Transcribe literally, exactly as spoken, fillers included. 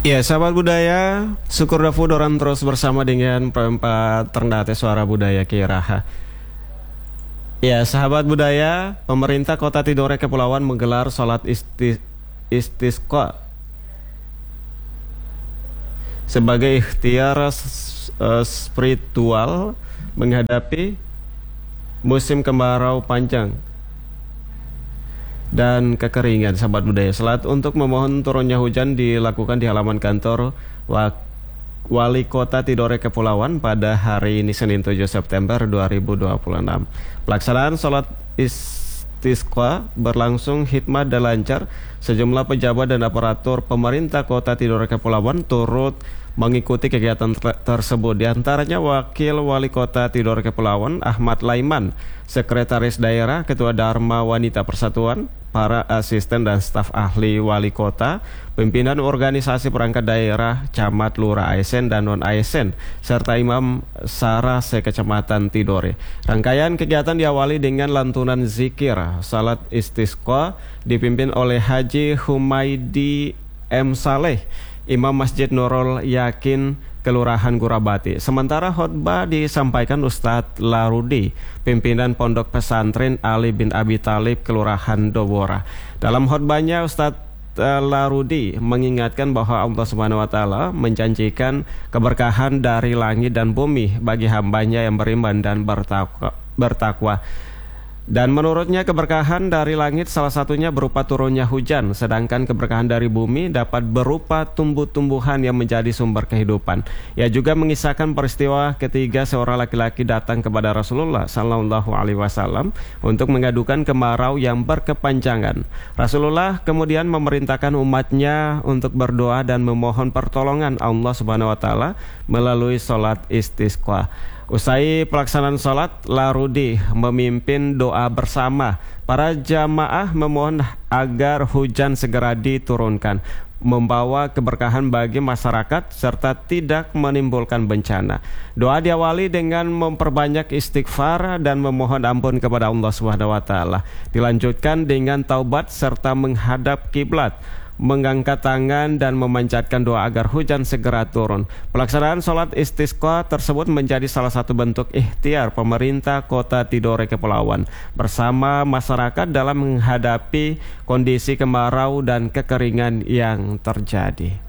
Ya, sahabat budaya, syukur dafu dorang terus bersama dengan perempat Ternate Suara Budaya Kiraha. Ya, sahabat budaya, pemerintah Kota Tidore Kepulauan menggelar sholat isti, istisqa sebagai ikhtiar uh, spiritual menghadapi musim kemarau panjang dan kekeringan. Sahabat budaya, salat untuk memohon turunnya hujan dilakukan di halaman kantor Wali Kota Tidore Kepulauan pada hari ini Senin tujuh September dua ribu dua puluh enam. Pelaksanaan sholat istisqa berlangsung hikmat dan lancar. Sejumlah pejabat dan aparatur pemerintah Kota Tidore Kepulauan turut mengikuti kegiatan tersebut. Di antaranya Wakil Wali Kota Tidore Kepulauan Ahmad Laiman, Sekretaris Daerah, Ketua Dharma Wanita Persatuan, para asisten dan staf ahli wali kota, pimpinan organisasi perangkat daerah, camat, lurah, A S N dan non A S N, serta imam Sara se-Kecamatan Tidore. Rangkaian kegiatan diawali dengan lantunan zikir salat istisqa dipimpin oleh Haji Humaidi M. Saleh, Imam Masjid Nurul Yakin, Kelurahan Gurabati. Sementara khutbah disampaikan Ustadz Larudi, pimpinan Pondok Pesantren Ali bin Abi Thalib, Kelurahan Dobora. Dalam khutbahnya Ustadz Larudi mengingatkan bahwa Allah Subhanahu wa taala menjanjikan keberkahan dari langit dan bumi bagi hambanya yang beriman dan bertakwa. bertakwa. Dan menurutnya keberkahan dari langit salah satunya berupa turunnya hujan, sedangkan keberkahan dari bumi dapat berupa tumbuh-tumbuhan yang menjadi sumber kehidupan. Ia juga mengisahkan peristiwa ketiga seorang laki-laki datang kepada Rasulullah Sallallahu Alaihi Wasallam untuk mengadukan kemarau yang berkepanjangan. Rasulullah kemudian memerintahkan umatnya untuk berdoa dan memohon pertolongan Allah Subhanahu Wa Taala melalui sholat istisqa. Usai pelaksanaan sholat, Larudi memimpin doa bersama. Para jamaah memohon agar hujan segera diturunkan, membawa keberkahan bagi masyarakat serta tidak menimbulkan bencana. Doa diawali dengan memperbanyak istighfar dan memohon ampun kepada Allah Subhanahu wa taala. Dilanjutkan dengan taubat serta menghadap kiblat, mengangkat tangan dan memanjatkan doa agar hujan segera turun. Pelaksanaan sholat istisqa tersebut menjadi salah satu bentuk ikhtiar pemerintah Kota Tidore Kepulauan bersama masyarakat dalam menghadapi kondisi kemarau dan kekeringan yang terjadi.